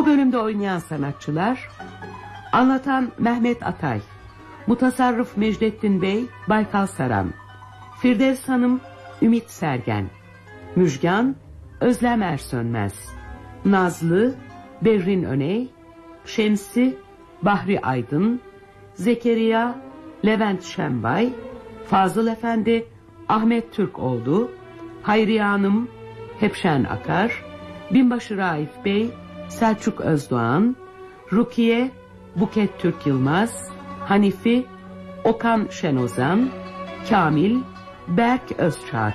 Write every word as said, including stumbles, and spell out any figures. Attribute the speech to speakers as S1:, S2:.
S1: Bu bölümde oynayan sanatçılar: anlatan Mehmet Atay, mutasarrıf Mecdettin Bey Baykal Saran, Firdevs Hanım Ümit Sergen, Müjgan Özlem Ersönmez, Nazlı Berrin Öney, Şemsi Bahri Aydın, Zekeriya Levent Şenbay, Fazıl Efendi Ahmet Türkoğlu, Hayriye Hanım Hepşen Akar, Binbaşı Raif Bey Selçuk Özdoğan, Rukiye Buket Türk Yılmaz, Hanifi Okan Şenozan, Kamil Berk Özçağ.